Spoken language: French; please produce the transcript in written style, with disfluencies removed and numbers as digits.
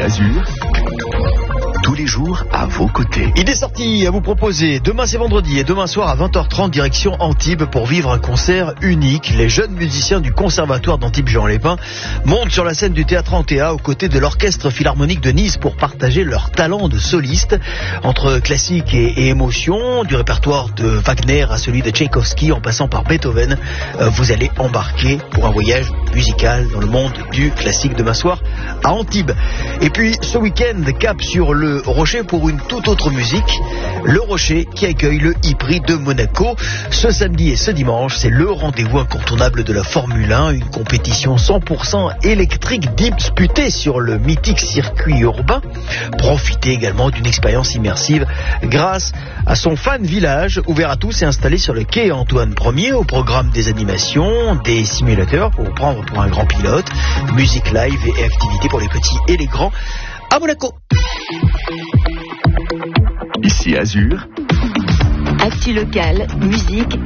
Azur, tous les jours à vos côtés. Il est sorti à vous proposer. Demain c'est vendredi et demain soir à 20h30 direction Antibes pour vivre un concert unique. Les jeunes musiciens du conservatoire d'Antibes-Juan-les-Pins montent sur la scène du théâtre Antea aux côtés de l'orchestre philharmonique de Nice pour partager leur talent de soliste. Entre classique et émotion, du répertoire de Wagner à celui de Tchaïkovski en passant par Beethoven, vous allez embarquer pour un voyage musical dans le monde du classique demain soir à Antibes. Et puis ce week-end, cap sur le Rocher pour une toute autre musique. Le Rocher qui accueille le Prix de Monaco. Ce samedi et ce dimanche, c'est le rendez-vous incontournable de la Formule 1, une compétition 100% électrique disputée sur le mythique circuit urbain. Profitez également d'une expérience immersive grâce à son fan village ouvert à tous et installé sur le quai Antoine Ier, au programme des animations, des simulateurs pour vous prendre pour un grand pilote, musique live et activités pour les petits et les grands à Monaco. Ici Azur. Actu locale, musique